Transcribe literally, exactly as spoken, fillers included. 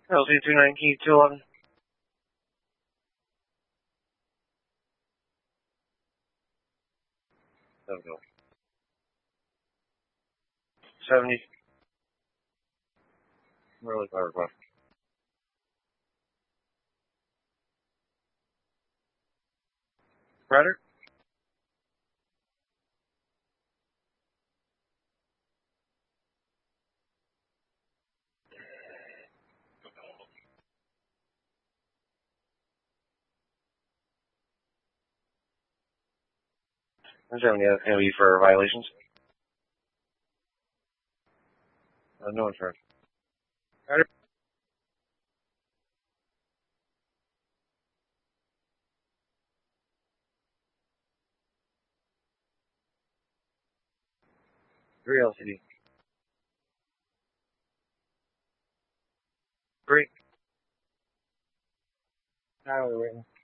L C two nine key two eleven. Okay. seventy. Really far request. Predator? one seventy, that's going to be for violations. Uh, no insurance. Predator? three L C D. Great. Highway waiting.